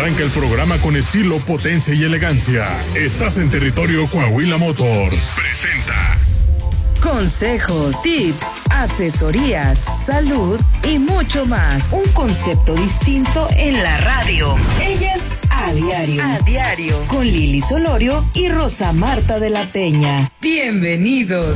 arranca el programa con estilo, potencia y elegancia. Estás en territorio Coahuila Motors. Presenta. Consejos, tips, asesorías, salud y mucho más. Un concepto distinto en la radio. Ella es A Diario. Con Lili Solorio y Rosa Marta de la Peña. Bienvenidos.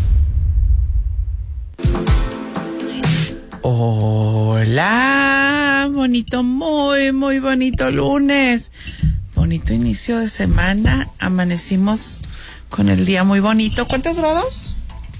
Hola, bonito, muy bonito lunes. Bonito inicio de semana. Amanecimos con el día muy bonito. ¿Cuántos grados?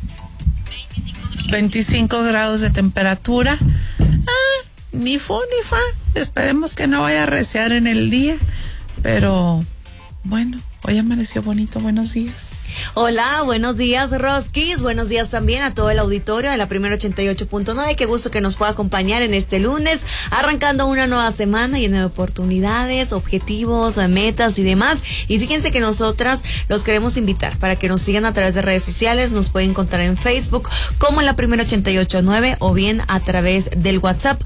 25 grados de temperatura. Ni fu ni fa. Esperemos que no vaya a arreciar en el día. Pero bueno, hoy amaneció bonito. Buenos días. Hola, buenos días, Roskis. Buenos días también a todo el auditorio de la Primera 88.9. Qué gusto que nos pueda acompañar en este lunes, arrancando una nueva semana llena de oportunidades, objetivos, metas y demás. Y fíjense que nosotras los queremos invitar para que nos sigan a través de redes sociales. Nos pueden encontrar en Facebook como la Primera 88.9 o bien a través del WhatsApp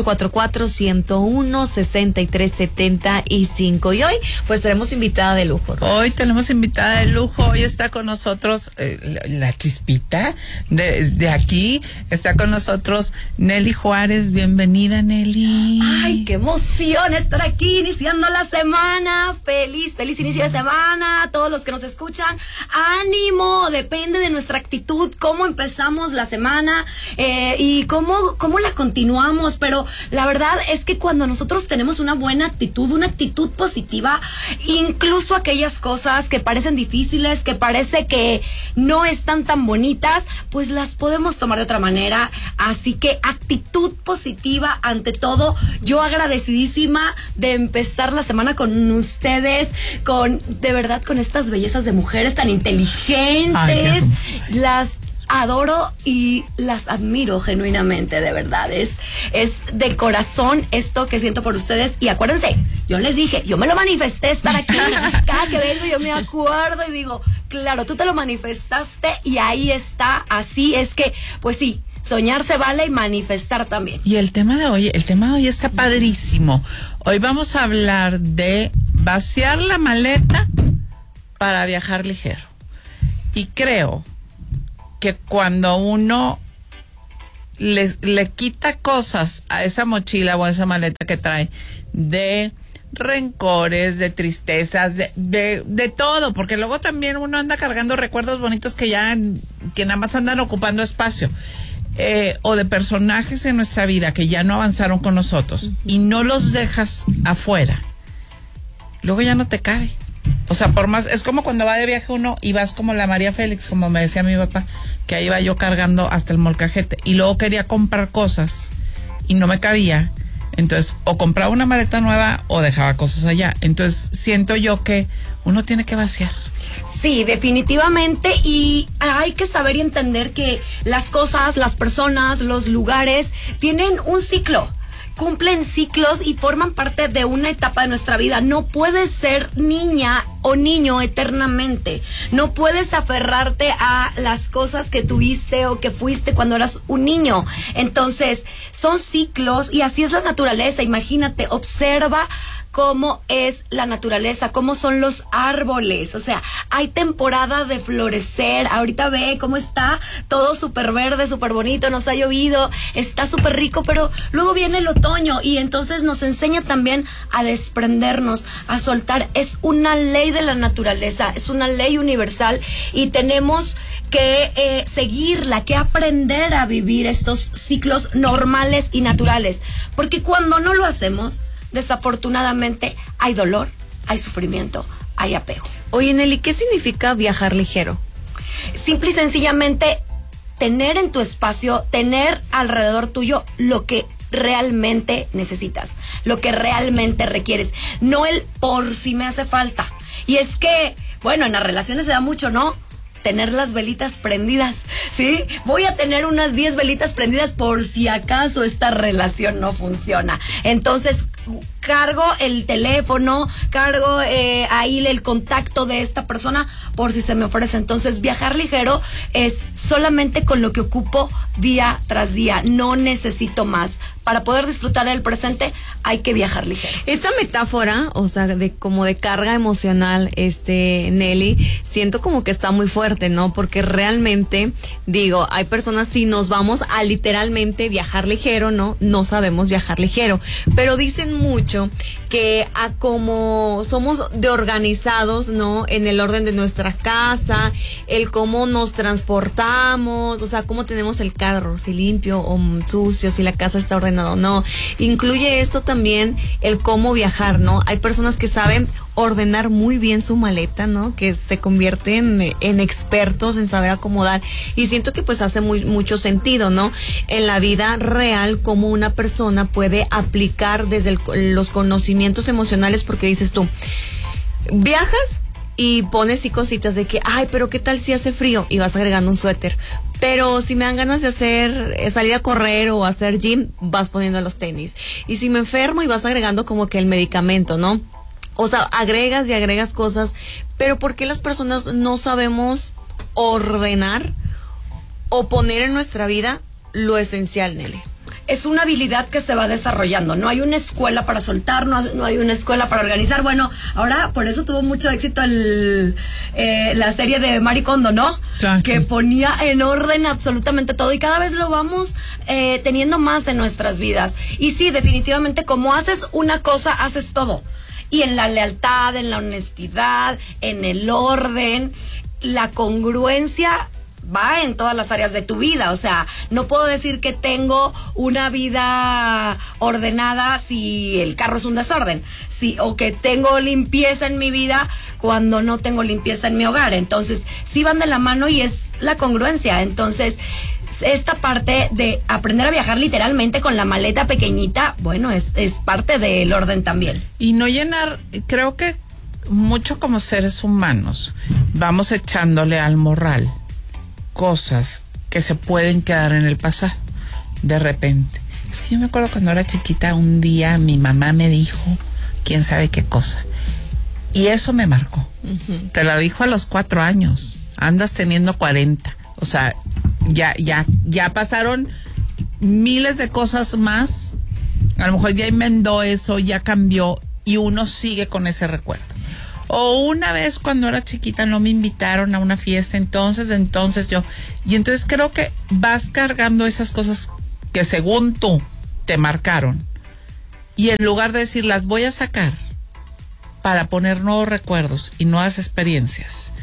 844-101-6375. Y hoy pues tenemos invitada de lujo, Roskis. Hoy tenemos invitada de lujo. Hoy está con nosotros la chispita de aquí. Está con nosotros Nelly Juárez. Bienvenida, Nelly. Ay, qué emoción estar aquí iniciando la semana. Feliz inicio de semana a todos los que nos escuchan. Ánimo, depende de nuestra actitud, cómo empezamos la semana y cómo la continuamos. Pero la verdad es que cuando nosotros tenemos una buena actitud, una actitud positiva, incluso aquellas cosas que parecen difíciles, que parece que no están tan bonitas, pues las podemos tomar de otra manera. Así que actitud positiva ante todo. Yo agradecidísima de empezar la semana con ustedes, de verdad, con estas bellezas de mujeres tan inteligentes. Ay, las adoro y las admiro genuinamente, de verdad. Es de corazón esto que siento por ustedes. Y acuérdense, yo les dije, yo me lo manifesté estar aquí. Cada que vengo yo me acuerdo y digo, claro, tú te lo manifestaste y ahí está. Así es que, pues sí, soñar se vale y manifestar también. Y el tema de hoy está padrísimo. Hoy vamos a hablar de vaciar la maleta para viajar ligero. Y creo que cuando uno le quita cosas a esa mochila o a esa maleta que trae, de rencores, de tristezas, de todo, porque luego también uno anda cargando recuerdos bonitos que nada más andan ocupando espacio, o de personajes en nuestra vida que ya no avanzaron con nosotros, y no los dejas afuera, luego ya no te cabe. O sea, por más, es como cuando va de viaje uno y vas como la María Félix, como me decía mi papá, que ahí iba yo cargando hasta el molcajete, y luego quería comprar cosas y no me cabía. Entonces, o compraba una maleta nueva o dejaba cosas allá. Entonces, siento yo que uno tiene que vaciar. Sí, definitivamente, y hay que saber y entender que las cosas, las personas, los lugares tienen un ciclo. Cumplen ciclos y forman parte de una etapa de nuestra vida. No puedes ser niña o niño eternamente. No puedes aferrarte a las cosas que tuviste o que fuiste cuando eras un niño. Entonces, son ciclos y así es la naturaleza. Imagínate, observa cómo es la naturaleza, cómo son los árboles. O sea, hay temporada de florecer. Ahorita ve cómo está todo súper verde, súper bonito, nos ha llovido, está súper rico, pero luego viene el otoño y entonces nos enseña también a desprendernos, a soltar. Es una ley de la naturaleza, es una ley universal y tenemos que seguirla, que aprender a vivir estos ciclos normales y naturales, porque cuando no lo hacemos, desafortunadamente hay dolor, hay sufrimiento, hay apego. Oye, Nelly, ¿qué significa viajar ligero? Simple y sencillamente tener en tu espacio, tener alrededor tuyo lo que realmente necesitas, lo que realmente requieres, no el por si me hace falta. Y es que, bueno, en las relaciones se da mucho, ¿no? Tener las velitas prendidas, ¿sí? Voy a tener unas 10 velitas prendidas por si acaso esta relación no funciona. Entonces, cargo el teléfono, cargo ahí el contacto de esta persona por si se me ofrece. Entonces, viajar ligero es solamente con lo que ocupo día tras día. No necesito más para poder disfrutar el presente hay que viajar ligero. Esta metáfora, o sea, como de carga emocional, Nelly, siento como que está muy fuerte, ¿no? Porque realmente, digo, hay personas, si nos vamos a literalmente viajar ligero, ¿no? No sabemos viajar ligero. Pero dicen mucho que a como somos de organizados, ¿no? En el orden de nuestra casa, el cómo nos transportamos, o sea, cómo tenemos el carro, si limpio o sucio, si la casa está ordenada o no. Incluye esto también el cómo viajar, ¿no? Hay personas que saben ordenar muy bien su maleta, ¿no? Que se convierten en expertos en saber acomodar, y siento que pues hace mucho sentido, ¿no? En la vida real, cómo una persona puede aplicar desde los conocimientos emocionales, porque dices tú, viajas y pones sí cositas de que, ay, pero qué tal si hace frío, y vas agregando un suéter. Pero si me dan ganas de salir a correr o hacer gym, vas poniendo los tenis. Y si me enfermo, y vas agregando como que el medicamento, ¿no? O sea, agregas y agregas cosas, pero ¿por qué las personas no sabemos ordenar o poner en nuestra vida lo esencial, Nelly? Es una habilidad que se va desarrollando. No hay una escuela para soltar, no hay una escuela para organizar. Bueno, ahora por eso tuvo mucho éxito la serie de Marie Kondo, ¿no? Que ponía en orden absolutamente todo, y cada vez lo vamos teniendo más en nuestras vidas. Y sí, definitivamente, como haces una cosa, haces todo. Y en la lealtad, en la honestidad, en el orden, la congruencia va en todas las áreas de tu vida. O sea, no puedo decir que tengo una vida ordenada si el carro es un desorden, o que tengo limpieza en mi vida cuando no tengo limpieza en mi hogar. Entonces, sí van de la mano, y es la congruencia. Entonces, esta parte de aprender a viajar literalmente con la maleta pequeñita, bueno, es parte del orden también. Y no llenar, creo que mucho como seres humanos vamos echándole al morral cosas que se pueden quedar en el pasado de repente. Es que yo me acuerdo cuando era chiquita, un día mi mamá me dijo quién sabe qué cosa, y eso me marcó. Te lo dijo a los 4 años, andas teniendo 40, o sea, ya pasaron miles de cosas más, a lo mejor ya enmendó eso, ya cambió, y uno sigue con ese recuerdo. O una vez cuando era chiquita no me invitaron a una fiesta, entonces yo, y entonces creo que vas cargando esas cosas que según tú te marcaron, y en lugar de decir las voy a sacar para poner nuevos recuerdos y nuevas experiencias,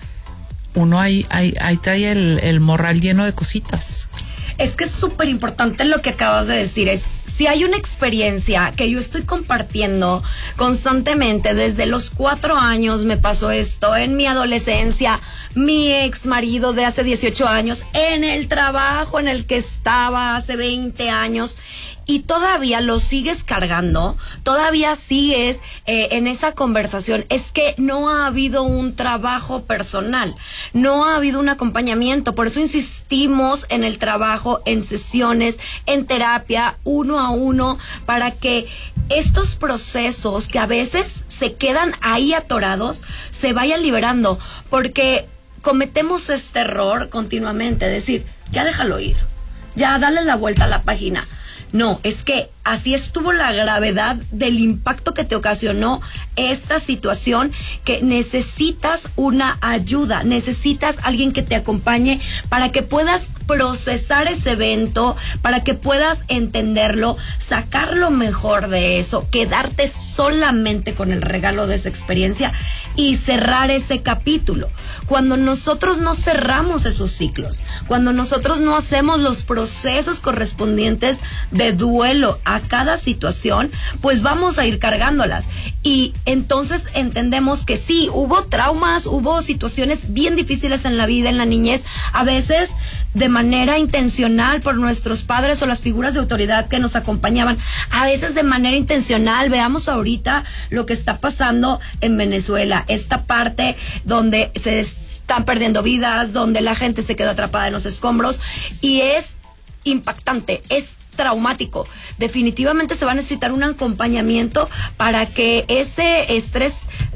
uno ahí trae el morral lleno de cositas. Es que es súper importante lo que acabas de decir. Si hay una experiencia que yo estoy compartiendo constantemente, desde los 4 años me pasó esto, en mi adolescencia, mi ex marido de hace 18 años, en el trabajo en el que estaba hace 20 años, y todavía lo sigues cargando, todavía sigues en esa conversación, es que no ha habido un trabajo personal, no ha habido un acompañamiento. Por eso insistimos en el trabajo, en sesiones, en terapia, 1 a 1, para que estos procesos que a veces se quedan ahí atorados, se vayan liberando, porque cometemos este error continuamente, decir, ya déjalo ir, ya dale la vuelta a la página. No, es que así estuvo la gravedad del impacto que te ocasionó esta situación, que necesitas una ayuda, necesitas alguien que te acompañe para que puedas procesar ese evento, para que puedas entenderlo, sacar lo mejor de eso, quedarte solamente con el regalo de esa experiencia y cerrar ese capítulo. Cuando nosotros no cerramos esos ciclos, cuando nosotros no hacemos los procesos correspondientes de duelo a cada situación, pues vamos a ir cargándolas. Y entonces entendemos que sí, hubo traumas, hubo situaciones bien difíciles en la vida, en la niñez, a veces de manera intencional por nuestros padres o las figuras de autoridad que nos acompañaban, a veces de manera intencional. Veamos ahorita lo que está pasando en Venezuela, esta parte donde se están perdiendo vidas, donde la gente se quedó atrapada en los escombros, y es impactante, es traumático. Definitivamente se va a necesitar un acompañamiento para que ese estrés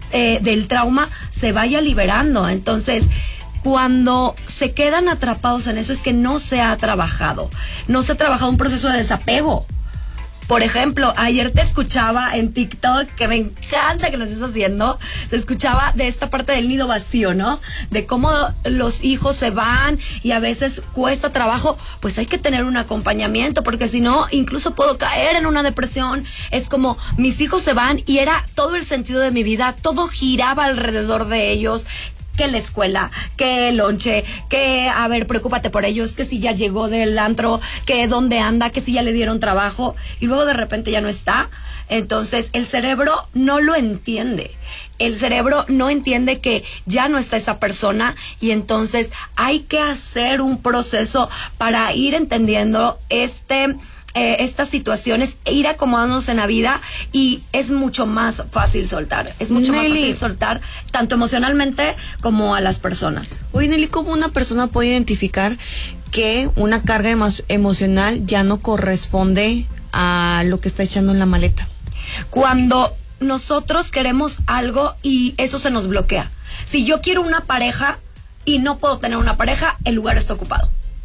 del trauma se vaya liberando. Entonces, cuando se quedan atrapados en eso, es que no se ha trabajado un proceso de desapego. Por ejemplo, ayer te escuchaba en TikTok, que me encanta que lo estés haciendo, te escuchaba de esta parte del nido vacío, ¿no? De cómo los hijos se van y a veces cuesta trabajo, pues hay que tener un acompañamiento, porque si no, incluso puedo caer en una depresión. Es como, mis hijos se van y era todo el sentido de mi vida, todo giraba alrededor de ellos. Que la escuela, que el lonche, que a ver, preocúpate por ellos, que si ya llegó del antro, que dónde anda, que si ya le dieron trabajo y luego de repente ya no está. Entonces el cerebro no lo entiende. El cerebro no entiende que ya no está esa persona y entonces hay que hacer un proceso para ir entendiendo estas situaciones e ir acomodándonos en la vida, y es mucho más fácil soltar. Es mucho más fácil soltar, tanto emocionalmente como a las personas. Oye, Nelly, ¿cómo una persona puede identificar que una carga emocional ya no corresponde a lo que está echando en la maleta? Cuando nosotros queremos algo y eso se nos bloquea. Si yo quiero una pareja y no puedo tener una pareja, el lugar está ocupado.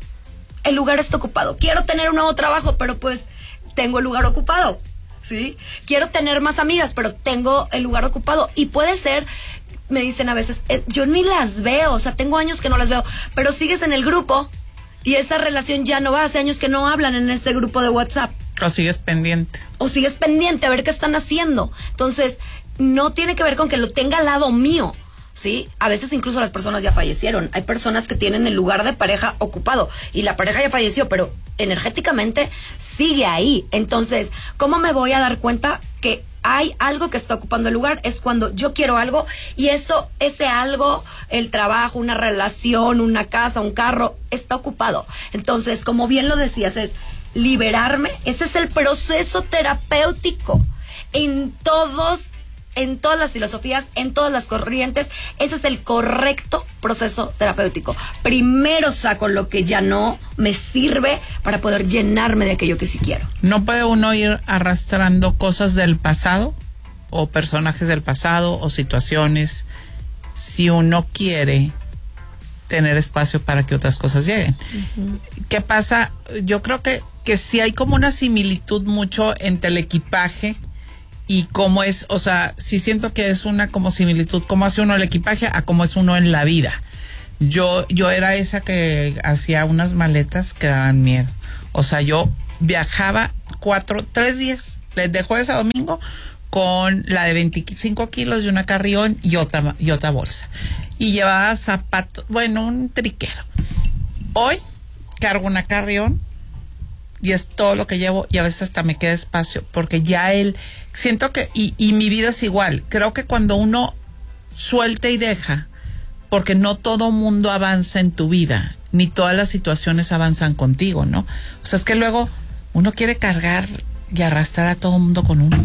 El lugar está ocupado. Quiero tener un nuevo trabajo, pero pues tengo el lugar ocupado, ¿sí? Quiero tener más amigas, pero tengo el lugar ocupado. Y puede ser, me dicen a veces, yo ni las veo, o sea, tengo años que no las veo, pero sigues en el grupo y esa relación ya no va, hace años que no hablan en ese grupo de WhatsApp. O sigues pendiente. O sigues pendiente a ver qué están haciendo. Entonces, no tiene que ver con que lo tenga al lado mío, ¿sí? A veces incluso las personas ya fallecieron. Hay personas que tienen el lugar de pareja ocupado y la pareja ya falleció, pero energéticamente sigue ahí. Entonces, ¿cómo me voy a dar cuenta que hay algo que está ocupando el lugar? Es cuando yo quiero algo y ese algo, el trabajo, una relación, una casa, un carro, está ocupado. Entonces, como bien lo decías, es liberarme. Ese es el proceso terapéutico en todas las filosofías, en todas las corrientes. Ese es el correcto proceso terapéutico. Primero saco lo que ya no me sirve para poder llenarme de aquello que sí quiero. ¿No puede uno ir arrastrando cosas del pasado o personajes del pasado o situaciones si uno quiere tener espacio para que otras cosas lleguen? Uh-huh. ¿Qué pasa? Yo creo que sí hay como una similitud mucho entre el equipaje y cómo es, o sea, sí siento que es una como similitud, cómo hace uno el equipaje a cómo es uno en la vida. Yo era esa que hacía unas maletas que daban miedo. O sea, yo viajaba 3 días, de jueves a domingo, con la de 25 kilos y una carrión y otra bolsa. Y llevaba zapatos, bueno, un triquero. Hoy cargo una carrión y es todo lo que llevo, y a veces hasta me queda espacio, porque ya siento que, y mi vida es igual. Creo que cuando uno suelta y deja, porque no todo mundo avanza en tu vida, ni todas las situaciones avanzan contigo, ¿no? O sea, es que luego uno quiere cargar y arrastrar a todo mundo con uno.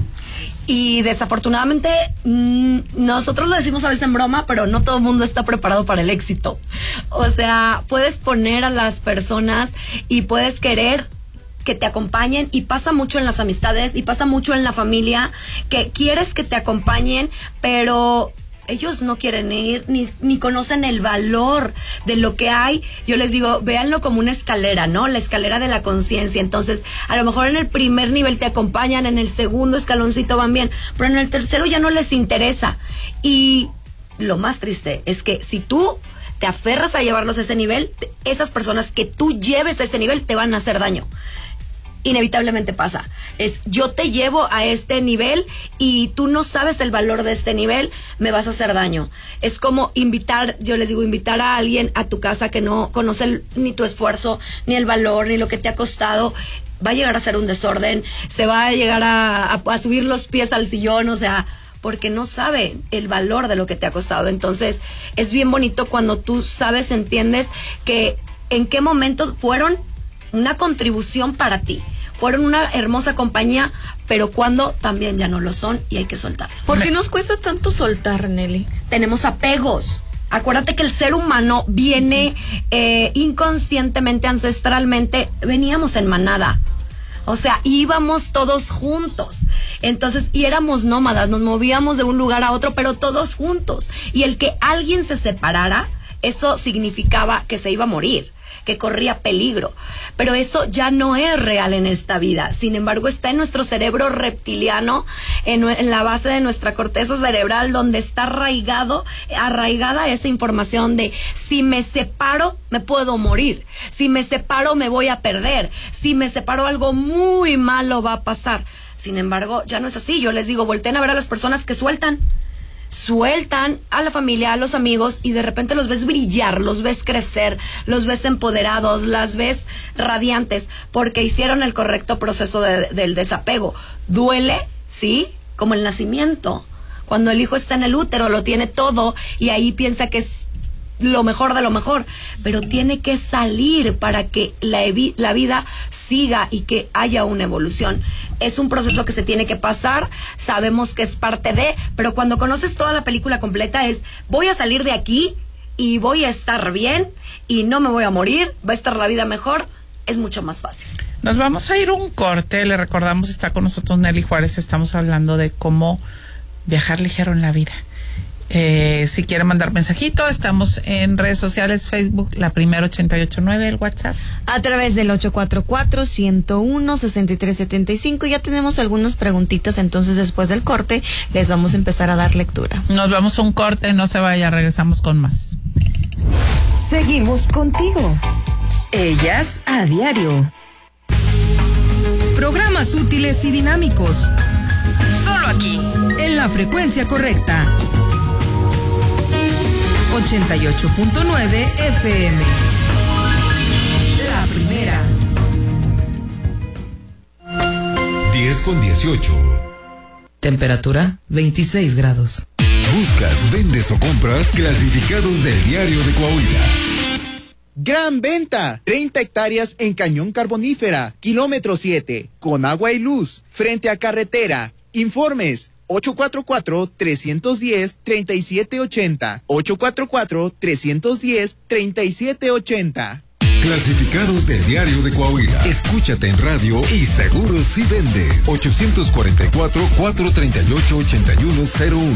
Y desafortunadamente, nosotros lo decimos a veces en broma, pero no todo el mundo está preparado para el éxito. O sea, puedes poner a las personas y puedes querer que te acompañen, y pasa mucho en las amistades y pasa mucho en la familia, que quieres que te acompañen, pero ellos no quieren ir, ni conocen el valor de lo que hay. Yo les digo, véanlo como una escalera, ¿no? La escalera de la conciencia. Entonces, a lo mejor en el primer nivel te acompañan, en el segundo escaloncito van bien, pero en el tercero ya no les interesa. Y lo más triste es que si tú te aferras a llevarlos a ese nivel, esas personas que tú lleves a ese nivel te van a hacer daño. Inevitablemente pasa. Yo te llevo a este nivel y tú no sabes el valor de este nivel, me vas a hacer daño. Es como yo les digo, invitar a alguien a tu casa que no conoce ni tu esfuerzo, ni el valor, ni lo que te ha costado. Va a llegar a ser un desorden, se va a llegar a subir los pies al sillón, o sea, porque no sabe el valor de lo que te ha costado. Entonces, es bien bonito cuando tú sabes, entiendes que en qué momento fueron una contribución para ti, fueron una hermosa compañía, pero cuando también ya no lo son y hay que soltarlos. ¿Por qué nos cuesta tanto soltar, Nelly? Tenemos apegos. Acuérdate que el ser humano viene inconscientemente, ancestralmente, veníamos en manada. O sea, íbamos todos juntos. Entonces, y éramos nómadas, nos movíamos de un lugar a otro, pero todos juntos. Y el que alguien se separara, eso significaba que se iba a morir. que corría peligro. Pero eso ya no es real en esta vida. Sin embargo, está en nuestro cerebro reptiliano, en la base de nuestra corteza cerebral, donde está arraigada esa información de si me separo, me puedo morir. Si me separo, me voy a perder. Si me separo, algo muy malo va a pasar. Sin embargo, ya no es así. Yo les digo, volteen a ver a las personas que sueltan a la familia, a los amigos, y de repente los ves brillar, los ves crecer, los ves empoderados, las ves radiantes, porque hicieron el correcto proceso del desapego. Duele, sí, como el nacimiento. Cuando el hijo está en el útero, lo tiene todo, y ahí piensa que es lo mejor de lo mejor, pero tiene que salir para que la vida siga y que haya una evolución. Es un proceso que se tiene que pasar, sabemos que es parte de, pero cuando conoces toda la película completa es, voy a salir de aquí y voy a estar bien y no me voy a morir, va a estar la vida mejor, es mucho más fácil. Nos vamos a ir un corte, le recordamos, está con nosotros Nelly Juárez, estamos hablando de cómo viajar ligero en la vida. Si quieren mandar mensajito, estamos en redes sociales, Facebook, La Primera 88.9, el WhatsApp. A través del 844-101-6375. Ya tenemos algunas preguntitas, entonces después del corte les vamos a empezar a dar lectura. Nos vamos a un corte, no se vaya, regresamos con más. Seguimos contigo. Ellas a diario. Programas útiles y dinámicos. Solo aquí, en la frecuencia correcta. 88.9 FM. La Primera. 10:18. Temperatura 26 grados. Buscas, vendes o compras clasificados del Diario de Coahuila. Gran venta, 30 hectáreas en Cañón Carbonífera, kilómetro 7, con agua y luz, frente a carretera. Informes 844-310-3780, 844-310-3780. Clasificados del Diario de Coahuila. Escúchate en radio y seguro si vende. 844-438-8101.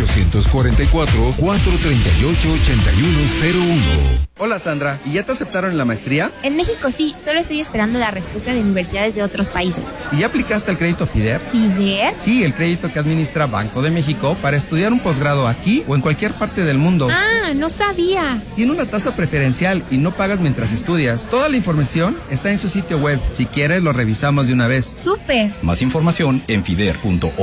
844-438-8101. Hola Sandra, ¿y ya te aceptaron en la maestría? En México sí, solo estoy esperando la respuesta de universidades de otros países. ¿Y ya aplicaste el crédito FIDER? ¿FIDER? Sí, el crédito que administra Banco de México para estudiar un posgrado aquí o en cualquier parte del mundo. Ah, no sabía. Tiene una tasa preferencial y no pagas mientras estudias. Toda la información está en su sitio web. Si quieres, lo revisamos de una vez. ¡Súper! Más información en fider.org.